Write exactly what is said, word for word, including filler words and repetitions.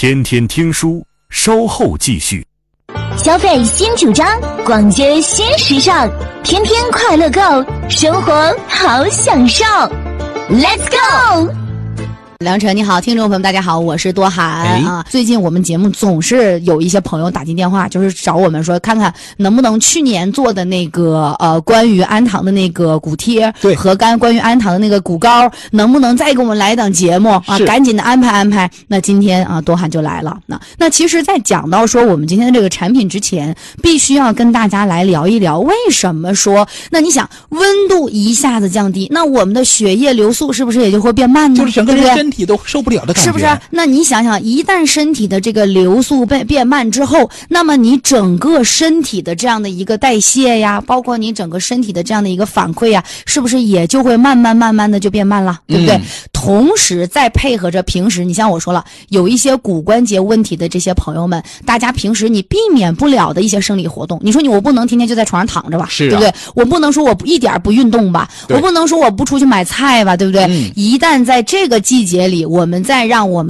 天天听书，稍后继续。 消费新主张，逛街新时尚，天天快乐购，生活好享受。Let's go！ 梁晨你好，听众朋友们大家好，我是多涵、 哎、 啊。最近我们节目总是有一些朋友打进电话，就是找我们说看看能不能去年做的那个呃关于安糖的那个骨贴， 对， 和干关于安糖的那个骨膏，能不能再给我们来一档节目啊？赶紧的安排安排。那今天啊，多涵就来了。那那其实，在讲到说我们今天的这个产品之前，必须要跟大家来聊一聊，为什么说那你想温度一下子降低，那我们的血液流速是不是也就会变慢呢？ 就是整个人身体都受不了的感觉， 是不是？那你想想，一旦身体的这个流速变变慢之后，那么你整个身体的这样的一个代谢呀，包括你整个身体的这样的一个反馈呀，是不是也就会慢慢慢慢的就变慢了，对不对？嗯、同时再配合着平时，你像我说了，有一些骨关节问题的这些朋友们，大家平时你避免不了的一些生理活动，你说你我不能天天就在床上躺着吧， 是、啊、 对不对？我不能说我一点不运动吧，我不能说我不出去买菜吧，对不对？ 嗯、 一旦在这个季节里，我们再让我们